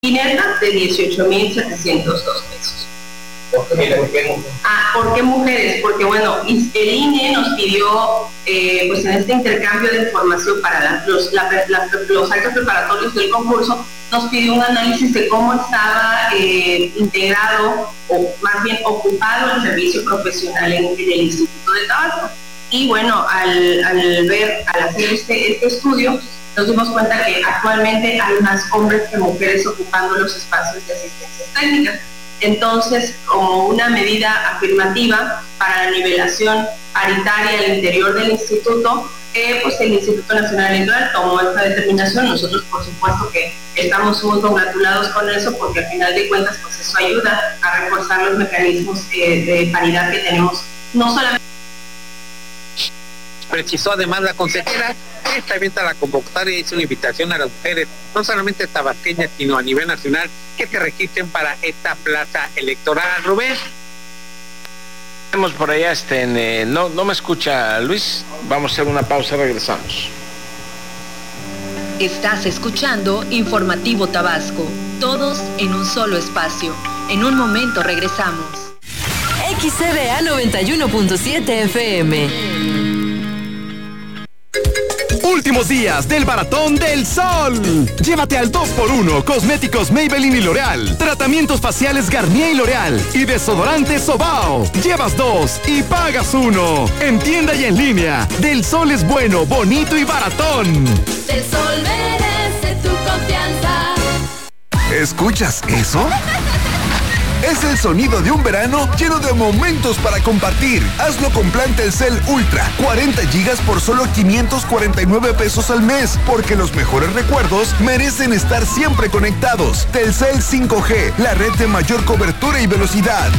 neta de 18,702 pesos. ¿Por qué mujeres? Porque bueno, el INE nos pidió, pues en este intercambio de información para los actos preparatorios del concurso, nos pidió un análisis de cómo estaba integrado o más bien ocupado el servicio profesional en el Instituto de Tabasco. Y bueno, al hacer este estudio, nos dimos cuenta que actualmente hay más hombres que mujeres ocupando los espacios de asistencia técnica. Entonces, como una medida afirmativa para la nivelación paritaria al interior del instituto, pues el Instituto Nacional Electoral tomó esta determinación. Nosotros, por supuesto, que estamos muy congratulados con eso, porque al final de cuentas, pues eso ayuda a reforzar los mecanismos de paridad que tenemos, no solamente. Precisó además la consejera, esta evento, la convocatoria es una invitación a las mujeres, no solamente tabasqueñas, sino a nivel nacional, que se registren para esta plaza electoral. Rubén. Tenemos por allá, no me escucha Luis, vamos a hacer una pausa, regresamos. Estás escuchando Informativo Tabasco, todos en un solo espacio. En un momento regresamos. XCBA 91.7 FM. Últimos días del Maratón del Sol. Llévate al 2x1 cosméticos Maybelline y L'Oreal, tratamientos faciales Garnier y L'Oreal y desodorante Sobao. Llevas 2 y pagas 1. En tienda y en línea. Del Sol es bueno, bonito y baratón. Del Sol merece tu confianza. ¿Escuchas eso? Es el sonido de un verano lleno de momentos para compartir. Hazlo con plan Telcel Ultra, 40 gigas por solo 549 pesos al mes, porque los mejores recuerdos merecen estar siempre conectados. Telcel 5G, la red de mayor cobertura y velocidad.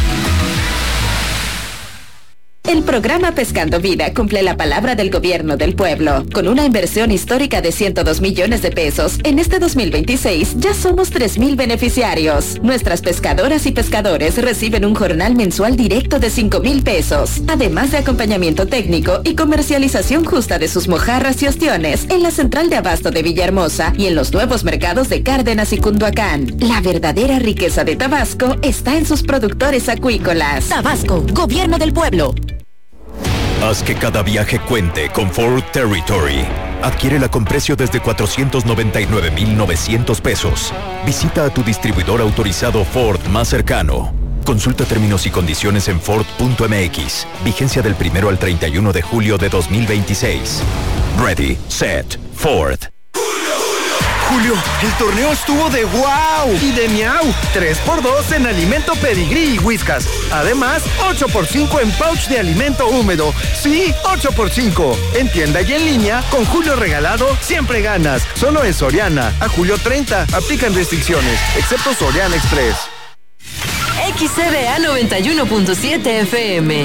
El programa Pescando Vida cumple la palabra del gobierno del pueblo. Con una inversión histórica de 102 millones de pesos, en este 2026 ya somos 3,000 beneficiarios. Nuestras pescadoras y pescadores reciben un jornal mensual directo de 5,000 pesos, además de acompañamiento técnico y comercialización justa de sus mojarras y ostiones en la central de abasto de Villahermosa y en los nuevos mercados de Cárdenas y Cunduacán. La verdadera riqueza de Tabasco está en sus productores acuícolas. Tabasco, gobierno del pueblo. Haz que cada viaje cuente con Ford Territory. Adquiérela con precio desde 499,900 pesos. Visita a tu distribuidor autorizado Ford más cercano. Consulta términos y condiciones en Ford.mx. Vigencia del 1 al 31 de julio de 2026. Ready, set, Ford. Julio, el torneo estuvo de wow y de miau. 3x2 en alimento Pedigrí y Whiskas. Además, 8x5 en pouch de alimento húmedo. Sí, 8x5. En tienda y en línea, con Julio regalado, siempre ganas. Solo en Soriana. A julio 30. Aplican restricciones, excepto Soriana Express. XCBA 91.7 FM.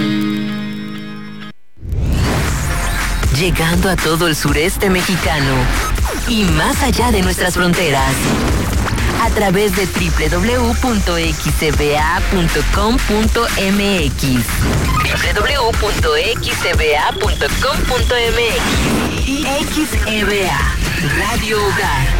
Llegando a todo el sureste mexicano y más allá de nuestras fronteras, a través de www.xcba.com.mx. www.xcba.com.mx. y XEBA, Radio Hogar.